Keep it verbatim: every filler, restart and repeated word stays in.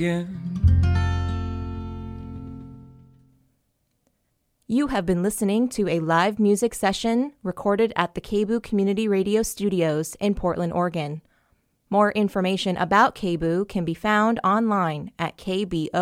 Yeah. You have been listening to a live music session recorded at the K B O O Community Radio Studios in Portland, Oregon. More information about K B O O can be found online at k b o